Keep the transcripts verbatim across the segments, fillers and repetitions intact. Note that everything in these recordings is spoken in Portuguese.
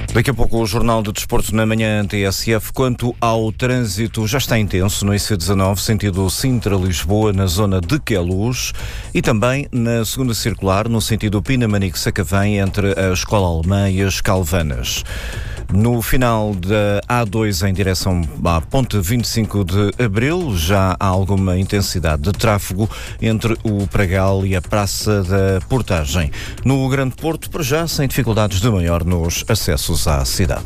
Daqui a pouco o Jornal de Desporto na manhã T S F. Quanto ao trânsito, já está intenso no I C dezanove, sentido Sintra-Lisboa, na zona de Queluz, e também na segunda circular, no sentido Pinamanique-Sacavém, entre a Escola Alemã e as Calvanas. No final da A dois, em direção à ponte vinte e cinco de Abril, já há alguma intensidade de tráfego entre o Pragal e a Praça da Portagem. No Grande Porto, para já, sem dificuldades de maior nos acessos à cidade.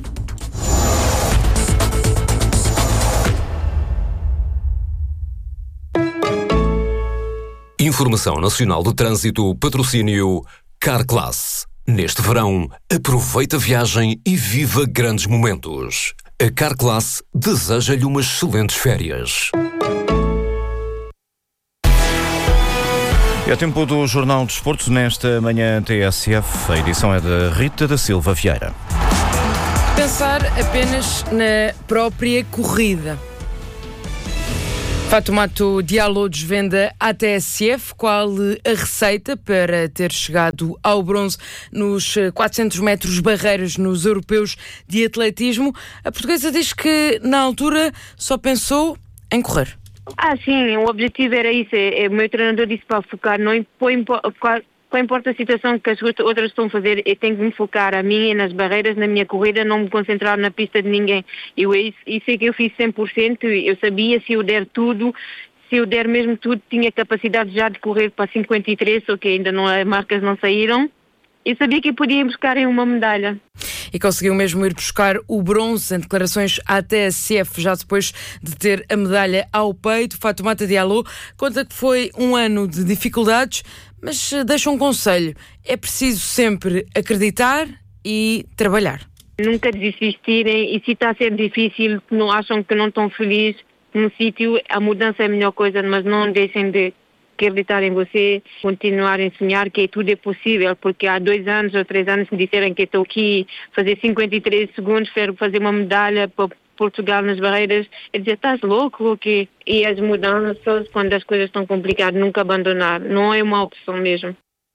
Informação Nacional de Trânsito, patrocínio Carclass. Neste verão, aproveita a viagem e viva grandes momentos. A Carclass deseja-lhe umas excelentes férias. É tempo do Jornal de Desporto nesta manhã T S F. A edição é da Rita da Silva Vieira. Pensar apenas na própria corrida. Fatoumata Diallo desvenda à T S F qual a receita para ter chegado ao bronze nos quatrocentos metros barreiras nos europeus de atletismo. A portuguesa diz que na altura só pensou em correr. Ah, sim, o objetivo era isso. O meu treinador disse para focar, não importa a situação que as outras estão a fazer, eu tenho que me focar a mim, nas barreiras, na minha corrida, não me concentrar na pista de ninguém. Eu, isso, isso é que eu fiz cem por cento, eu sabia se eu der tudo, se eu der mesmo tudo, tinha capacidade já de correr para cinquenta e três, só que ainda não, as marcas não saíram. Eu sabia que eu podia buscar uma medalha. E conseguiu mesmo ir buscar o bronze em declarações à T S F, já depois de ter a medalha ao peito. Fatoumata Diallo conta que foi um ano de dificuldades, mas deixa um conselho: é preciso sempre acreditar e trabalhar. Nunca desistirem, e se está a ser difícil, não acham que não estão felizes no sítio, a mudança é a melhor coisa, mas não deixem de acreditar em você, continuar a sonhar que tudo é possível, porque há dois anos ou três anos me disseram que estou aqui a fazer cinquenta e três segundos, quero fazer uma medalha para Portugal nas barreiras. Eu dizia, estás louco ou quê? E as mudanças, quando as coisas estão complicadas, nunca abandonar, não é uma opção mesmo.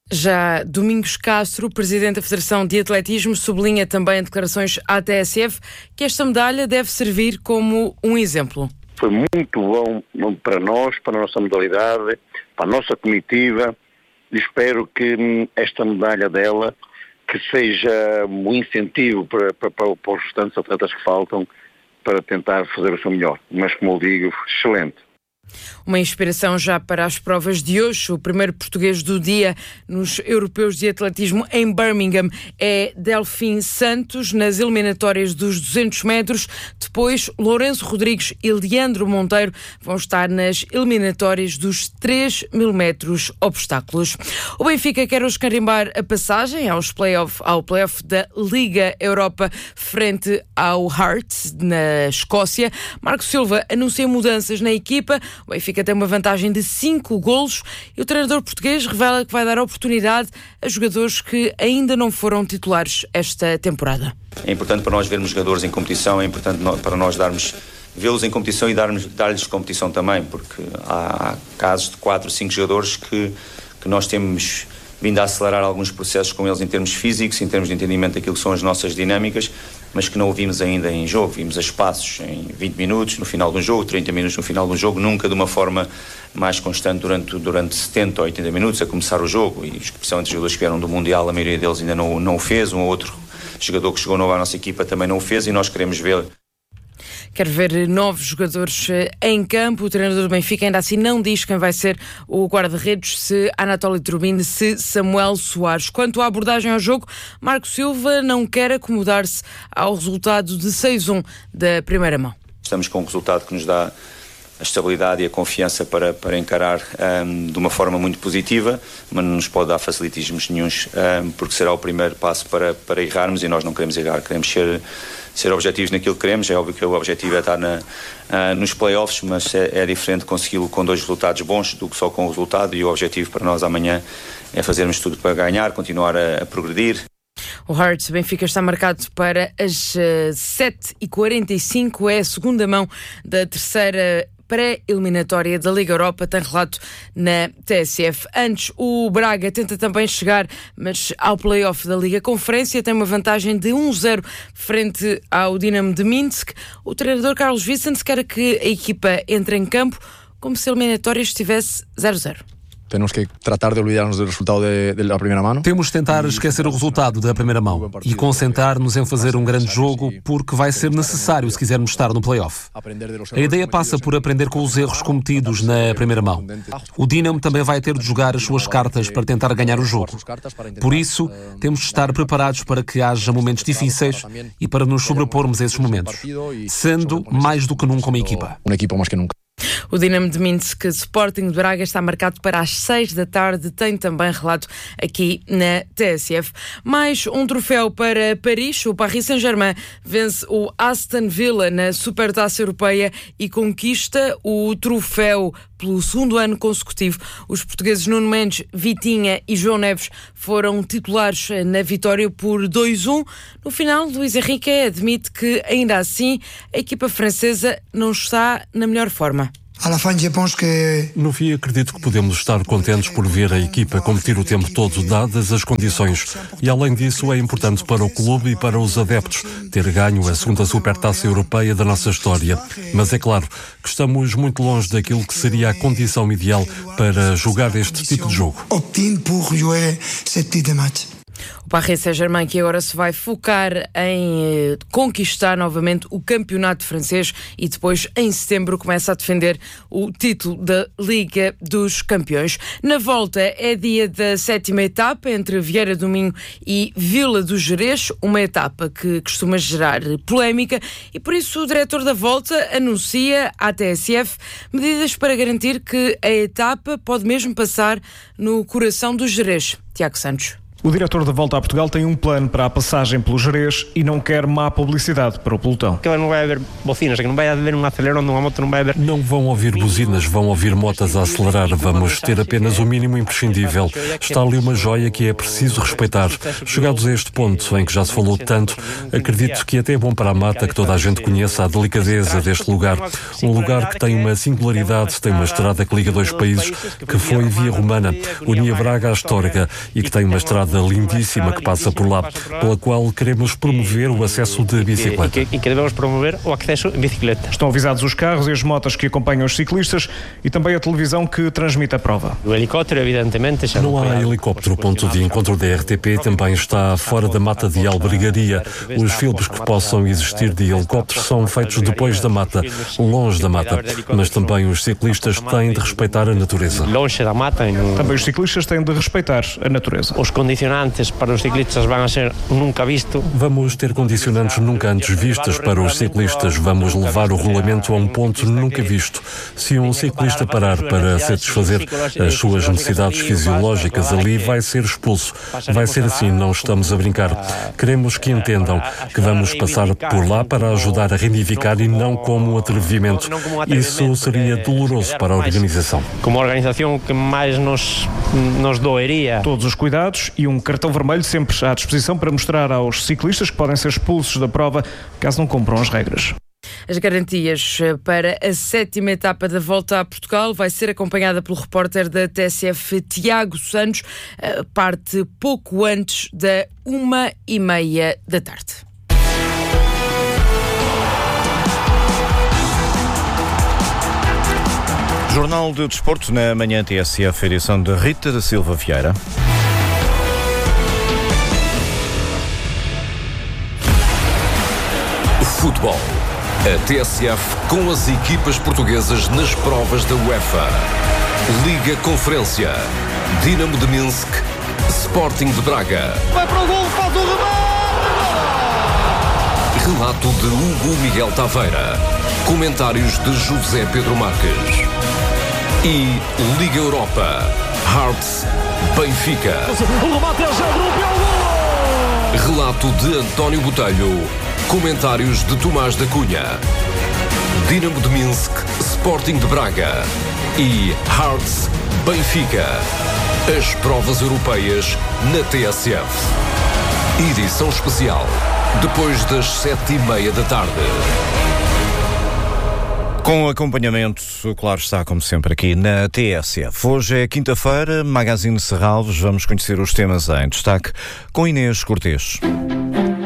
Já Domingos Castro, presidente da Federação de Atletismo, sublinha também em declarações à T S F que esta medalha deve servir como um exemplo. Foi muito bom para nós, para a nossa modalidade, para a nossa comitiva. Espero que esta medalha dela que seja um incentivo para, para, para os restantes atletas que faltam para tentar fazer o seu melhor. Mas, como eu digo, excelente. Uma inspiração já para as provas de hoje. O primeiro português do dia nos europeus de atletismo em Birmingham é Delfim Santos, nas eliminatórias dos duzentos metros. Depois, Lourenço Rodrigues e Leandro Monteiro vão estar nas eliminatórias dos três mil metros obstáculos. O Benfica quer hoje carimbar a passagem aos play-off, ao play-off da Liga Europa frente ao Hearts, na Escócia. Marco Silva anuncia mudanças na equipa. O Benfica tem uma vantagem de cinco golos e o treinador português revela que vai dar oportunidade a jogadores que ainda não foram titulares esta temporada. É importante para nós vermos jogadores em competição, é importante para nós darmos, vê-los em competição e darmos, dar-lhes competição também, porque há casos de quatro, cinco jogadores que, que nós temos vindo a acelerar alguns processos com eles em termos físicos, em termos de entendimento daquilo que são as nossas dinâmicas, mas que não o vimos ainda em jogo. Vimos a espaços em vinte minutos no final de um jogo, trinta minutos no final de um jogo, nunca de uma forma mais constante durante, durante setenta ou oitenta minutos a começar o jogo, e especialmente os jogadores que vieram do Mundial, a maioria deles ainda não, não o fez, um ou outro jogador que chegou novo à nossa equipa também não o fez, e nós queremos ver. Quer ver novos jogadores em campo. O treinador do Benfica ainda assim não diz quem vai ser o guarda-redes, se Anatoly Trubin, se Samuel Soares. Quanto à abordagem ao jogo, Marco Silva não quer acomodar-se ao resultado de seis a um da primeira mão. Estamos com um resultado que nos dá a estabilidade e a confiança para, para encarar um, de uma forma muito positiva, mas não nos pode dar facilitismos nenhuns, um, porque será o primeiro passo para, para errarmos, e nós não queremos errar, queremos ser, ser objetivos naquilo que queremos. É óbvio que o objetivo é estar na, uh, nos play-offs, mas é, é diferente consegui-lo com dois resultados bons do que só com o resultado, e o objetivo para nós amanhã é fazermos tudo para ganhar, continuar a, a progredir. O Hearts Benfica está marcado para as uh, sete e quarenta e cinco, é a segunda mão da terceira pré-eliminatória da Liga Europa, tem relato na T S F. Antes, o Braga tenta também chegar, mas ao play-off da Liga Conferência, tem uma vantagem de um zero frente ao Dinamo de Minsk. O treinador Carlos Vicente quer que a equipa entre em campo como se a eliminatória estivesse zero zero. Temos que tratar de olvidarnos do resultado de, de la primeira mão. Temos de tentar esquecer o resultado da primeira mão e concentrar-nos em fazer um grande jogo, porque vai ser necessário se quisermos estar no play-off. A ideia passa por aprender com os erros cometidos na primeira mão. O Dinamo também vai ter de jogar as suas cartas para tentar ganhar o jogo. Por isso, temos de estar preparados para que haja momentos difíceis e para nos sobrepormos a esses momentos, sendo mais do que nunca uma equipa. Uma equipa mais que nunca. O Dinamo de Minsk Sporting de Braga está marcado para as seis da tarde, tem também relato aqui na T S F. Mais um troféu para Paris. O Paris Saint-Germain vence o Aston Villa na Supertaça Europeia e conquista o troféu pelo segundo ano consecutivo. Os portugueses Nuno Mendes, Vitinha e João Neves foram titulares na vitória por dois a um. No final, Luís Henrique admite que, ainda assim, a equipa francesa não está na melhor forma. No fim, acredito que podemos estar contentes por ver a equipa competir o tempo todo, dadas as condições. E, além disso, é importante para o clube e para os adeptos ter ganho a segunda Supertaça Europeia da nossa história. Mas é claro que estamos muito longe daquilo que seria a condição ideal para jogar este tipo de jogo. O Paris Saint-Germain, que agora se vai focar em eh, conquistar novamente o campeonato francês e depois, em setembro, começa a defender o título da Liga dos Campeões. Na volta é dia da sétima etapa entre Vieira do Minho e Vila do Gerês, uma etapa que costuma gerar polémica e, por isso, o diretor da volta anuncia à T S F medidas para garantir que a etapa pode mesmo passar no coração do Gerês. Tiago Santos. O diretor da Volta a Portugal tem um plano para a passagem pelo Gerês e não quer má publicidade para o pelotão. Que não vai haver bocinas, que não vai haver um acelerão de uma moto, não vai haver... Não vão ouvir buzinas, vão ouvir motas a acelerar. Vamos ter apenas o mínimo imprescindível. Está ali uma joia que é preciso respeitar. Chegados a este ponto, em que já se falou tanto, acredito que até é bom para a mata que toda a gente conheça a delicadeza deste lugar. Um lugar que tem uma singularidade, tem uma estrada que liga dois países, que foi via romana, unia Braga à Astorga, e que tem uma estrada lindíssima que passa por lá, pela qual queremos promover o acesso de bicicleta. E que devemos promover o acesso em bicicleta. Estão avisados os carros e as motas que acompanham os ciclistas e também a televisão que transmite a prova. O helicóptero, evidentemente... Já não há helicóptero. O ponto de encontro da R T P também está fora da mata de Albergaria. Os filmes que possam existir de helicópteros são feitos depois da mata, longe da mata, mas também os ciclistas têm de respeitar a natureza. Longe da mata. Também os ciclistas têm de respeitar a natureza. Os condicionantes para os ciclistas vão ser nunca visto. Vamos ter condicionantes nunca antes vistas para os ciclistas. Vamos levar o regulamento a um ponto nunca visto. Se um ciclista parar para satisfazer as suas necessidades fisiológicas ali, vai ser expulso. Vai ser assim, não estamos a brincar. Queremos que entendam que vamos passar por lá para ajudar a reivindicar e não como um atrevimento. Isso seria doloroso para a organização. Como a organização que mais nos, nos doeria. Todos os cuidados e um cartão vermelho sempre à disposição para mostrar aos ciclistas que podem ser expulsos da prova caso não cumpram as regras. As garantias para a sétima etapa da Volta a Portugal vai ser acompanhada pelo repórter da T S F, Tiago Santos, parte pouco antes da uma e meia da tarde. Jornal do Desporto na manhã T S F, edição de Rita da Silva Vieira. Futebol. A T S F com as equipas portuguesas nas provas da UEFA. Liga Conferência. Dinamo de Minsk. Sporting de Braga. Vai para o gol, faz o remate! Relato de Hugo Miguel Taveira. Comentários de José Pedro Marques. E Liga Europa. Hearts. Benfica. O remate é já gol! Relato de António Botelho. Comentários de Tomás da Cunha. Dinamo de Minsk, Sporting de Braga e Hearts Benfica. As provas europeias na T S F. Edição especial, depois das sete e meia da tarde. Com acompanhamento, claro está, como sempre, aqui na T S F. Hoje é quinta-feira, Magazine Serralves. Vamos conhecer os temas em destaque com Inês Cortês.